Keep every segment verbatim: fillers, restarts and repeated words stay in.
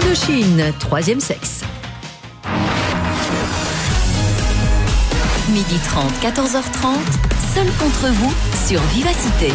Indochine, troisième sexe. midi trente, quatorze heures trente, seul contre vous sur Vivacité.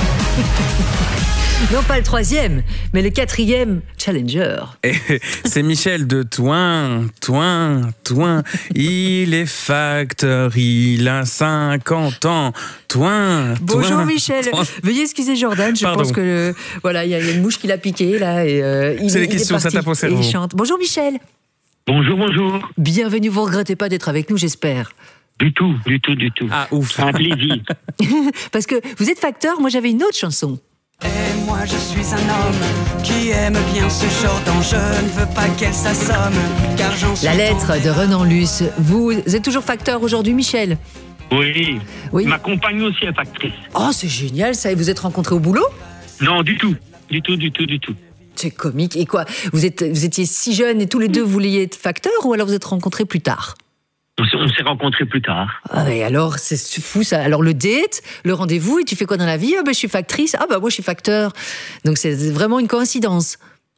Non pas le troisième, mais le quatrième challenger. Et c'est Michel de Toin, Toin, Toin. Il est facteur, il a cinquante ans. Toin, Bonjour Toin, Michel. Toin. Veuillez excuser Jordan, je Pardon. pense que le, voilà, il y, y a une mouche qui l'a piqué là et euh, il, C'est les il est questions, ça parti. tape au cerveau. Et il chante. Bonjour Michel. Bonjour, bonjour. Bienvenue, vous regrettez pas d'être avec nous, j'espère. Du tout, du tout, du tout. Ah ouf. C'est un plaisir. Parce que vous êtes facteur, moi j'avais une autre chanson. Et moi je suis un homme qui aime bien ce genre d'enjeu. Je ne veux pas qu'elle s'assomme, car j'en suis La lettre tombé. de Renan Luce. Vous êtes toujours facteur aujourd'hui, Michel? Oui. Oui. Ma compagne aussi est factrice. Oh, c'est génial ça. Et vous êtes rencontrés au boulot? Non, du tout. Du tout, du tout, du tout. C'est comique. Et quoi, vous, êtes, vous étiez si jeunes et tous les deux vous vouliez être facteur ou alors vous êtes rencontrés plus tard? On s'est, on s'est rencontrés plus tard. Ah mais alors, c'est fou ça. Alors le date, le rendez-vous, et tu fais quoi dans la vie? Ah ben je suis factrice, ah ben moi je suis facteur. Donc c'est vraiment une coïncidence.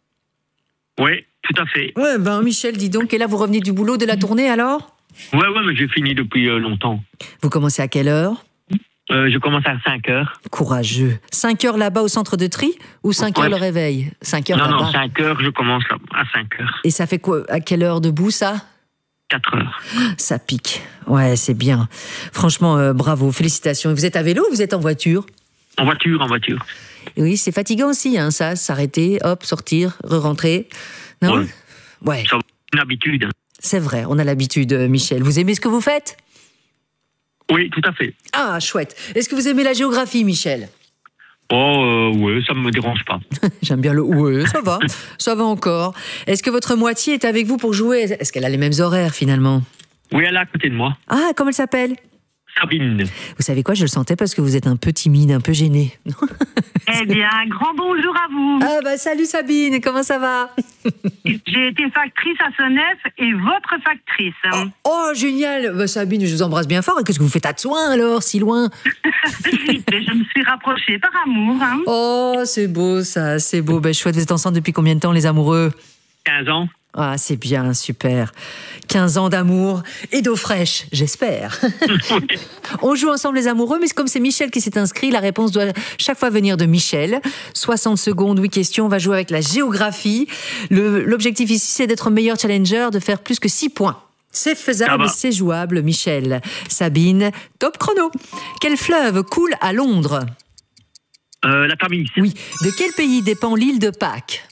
Oui, tout à fait. Ouais ben Michel, dis donc, et là vous revenez du boulot de la tournée alors? Ouais, ouais, mais j'ai fini depuis euh, longtemps. Vous commencez à quelle heure? Euh, je commence à cinq heures. Courageux. cinq heures là-bas au centre de tri ou cinq heures Ouais. le réveil? cinq heures Non, là-bas. non, cinq heures, je commence là, à cinq heures. Et ça fait quoi? À quelle heure debout ça? quatre heures. Ça pique. Ouais, c'est bien. Franchement, euh, bravo, félicitations. Et vous êtes à vélo ou vous êtes en voiture? En voiture, en voiture. Oui, c'est fatigant aussi, hein, ça, s'arrêter, hop, sortir, re-rentrer. Non? Ouais. Ouais, C'est une habitude. c'est vrai, on a l'habitude, euh, Michel. Vous aimez ce que vous faites? Oui, tout à fait. Ah, chouette. Est-ce que vous aimez la géographie, Michel? Oh, euh, ouais, ça me dérange pas. J'aime bien le ouais, ça va, ça va encore. Est-ce que votre moitié est avec vous pour jouer? Est-ce qu'elle a les mêmes horaires, finalement? Oui, elle est à côté de moi. Ah, comment elle s'appelle? Sabine. Vous savez quoi, je le sentais parce que vous êtes un peu timide, un peu gêné. Eh bien, grand bonjour à vous. Ah bah salut Sabine, comment ça va? J'ai été factrice à Senef et votre factrice. Oh, génial. Bah, Sabine, je vous embrasse bien fort. Et qu'est-ce que vous faites à Toin alors, si loin? Mais je me suis rapprochée par amour. Hein. Oh, c'est beau ça, c'est beau. Ben, chouette, vous êtes ensemble depuis combien de temps, les amoureux? quinze ans. Ah, c'est bien, super. quinze ans d'amour et d'eau fraîche, j'espère. On joue ensemble les amoureux, mais comme c'est Michel qui s'est inscrit, la réponse doit chaque fois venir de Michel. soixante secondes, huit questions, on va jouer avec la géographie. Le- L'objectif ici, c'est d'être meilleur challenger, de faire plus que six points. C'est Ça faisable, va. c'est jouable, Michel. Sabine, top chrono. Quel fleuve coule à Londres? Euh, la Tamise. Oui. De quel pays dépend l'île de Pâques?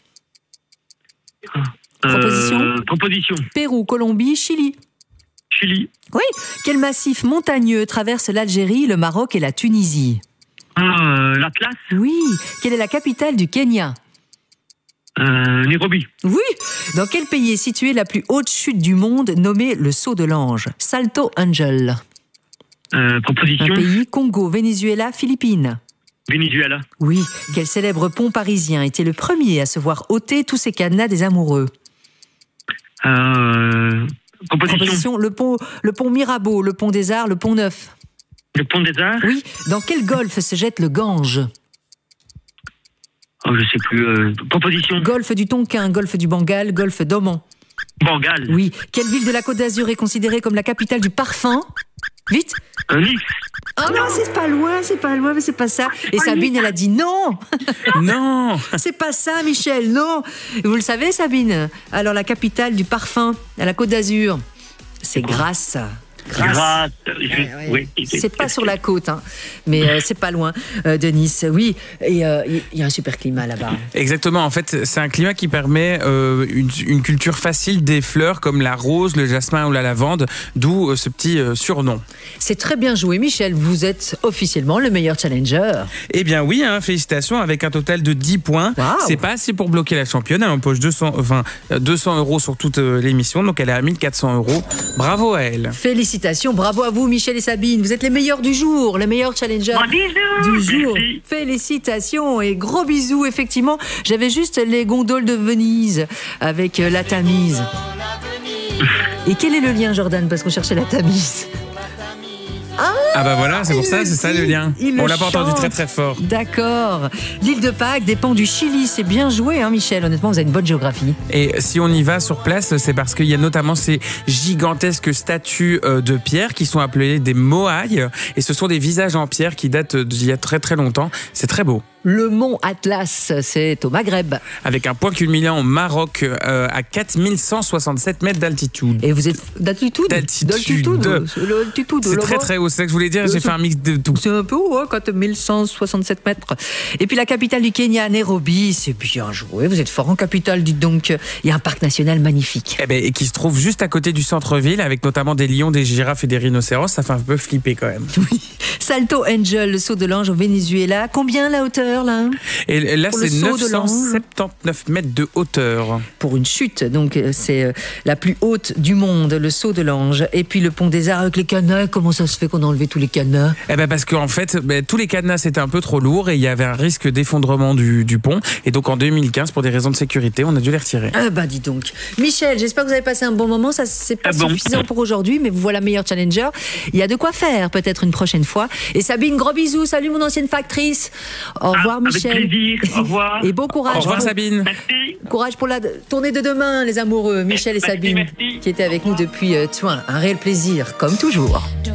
Proposition. Euh, proposition. Pérou, Colombie, Chili. Chili. Oui. Quel massif montagneux traverse l'Algérie, le Maroc et la Tunisie? Ah, euh, l'Atlas. Oui. Quelle est la capitale du Kenya? Euh, Nairobi. Oui. Dans quel pays est située la plus haute chute du monde nommée le Saut de l'Ange? Salto Angel. Euh, Un proposition. pays, Congo, Venezuela, Philippines. Venezuela. Oui. Quel célèbre pont parisien était le premier à se voir ôter tous ses cadenas des amoureux? Euh, proposition. Proposition, le pont, le pont Mirabeau, le pont des Arts, le pont Neuf. Le pont des Arts. Oui. Dans quel golfe se jette le Gange? Oh, je sais plus. Euh, proposition. Golfe du Tonkin, golfe du Bengale, golfe d'Oman. Bengale. Oui. Quelle ville de la Côte d'Azur est considérée comme la capitale du parfum? Vite. Euh, Nice. Oh non, c'est pas loin, c'est pas loin, mais c'est pas ça. Et Sabine, elle a dit non. Non. C'est pas ça, Michel, non. Vous le savez, Sabine? Alors, la capitale du parfum à la Côte d'Azur, c'est Grasse. Grasse. Je- Ouais, oui. c'est pas sur la côte, hein, mais euh, c'est pas loin euh, de Nice. Oui, et il euh, y, y a un super climat là-bas. Exactement, en fait, c'est un climat qui permet euh, une, une culture facile des fleurs comme la rose, le jasmin ou la lavande, d'où euh, ce petit euh, surnom. C'est très bien joué, Michel. Vous êtes officiellement le meilleur challenger. Eh bien oui, hein, félicitations, avec un total de dix points. Wow. C'est pas assez pour bloquer la championne, elle empoche deux cents, enfin, deux cents euros sur toute euh, l'émission, donc elle est à mille quatre cents euros. Bravo à elle. Félicitations, bravo à vous, Michel et Sabine. Vous êtes les meilleurs du jour, les meilleurs challengers Bon, bisous. du jour. Merci. Félicitations et gros bisous. Effectivement, j'avais juste les gondoles de Venise avec euh, la Tamise. Et quel est le lien, Jordan, parce qu'on cherchait la Tamise? Ah, Ah bah voilà, c'est pour Il ça, le c'est ça dit, le lien. il le On l'a pas entendu chante. très très fort. D'accord. L'île de Pâques dépend du Chili. C'est bien joué, hein, Michel. Honnêtement, vous avez une bonne géographie. Et si on y va sur place, c'est parce qu'il y a notamment ces gigantesques statues euh, de pierre qui sont appelées des moailles. Et ce sont des visages en pierre qui datent d'il y a très très longtemps. C'est très beau. Le mont Atlas, c'est au Maghreb. Avec un point culminant au Maroc euh, à quatre mille cent soixante-sept mètres d'altitude. Et vous êtes d'altitude D'altitude. L'altitude, C'est là-bas. très très haut, c'est ça que je voulais dire, j'ai fait un mix de tout. C'est un peu haut, hein, quatre mille cent soixante-sept mètres. Et puis la capitale du Kenya, Nairobi, c'est bien joué. Vous êtes fort en capitale, dites donc. Il y a un parc national magnifique. Eh ben, et qui se trouve juste à côté du centre-ville, avec notamment des lions, des girafes et des rhinocéros. Ça fait un peu flipper quand même. Oui. Salto Angel, le saut de l'ange au Venezuela. Combien la hauteur, là? Et là, Pour le c'est saut neuf de cent l'ange. soixante-dix-neuf mètres de hauteur. Pour une chute, donc euh, c'est euh, la plus haute du monde, le saut de l'ange. Et puis le pont des Arts avec les cadenas. Comment ça se fait qu'on a enlevé tous les cadenas? Eh ben parce qu'en fait, ben, tous les cadenas c'était un peu trop lourd et il y avait un risque d'effondrement du, du pont. Et donc en deux mille quinze, pour des raisons de sécurité, on a dû les retirer. Ah bah dis donc. Michel, j'espère que vous avez passé un bon moment. Ça, c'est pas Ah bon. suffisant pour aujourd'hui, mais vous voilà meilleur challenger. Il y a de quoi faire, peut-être une prochaine fois. Et Sabine, gros bisous. Salut mon ancienne factrice. Au revoir Avec Michel. plaisir. Au revoir. Et bon courage. Au revoir pour- Sabine. Merci. Courage pour la tournée de demain, les amoureux. Michel et Merci, Sabine, merci. qui étaient avec nous depuis euh, Thuin. Un réel plaisir, comme toujours.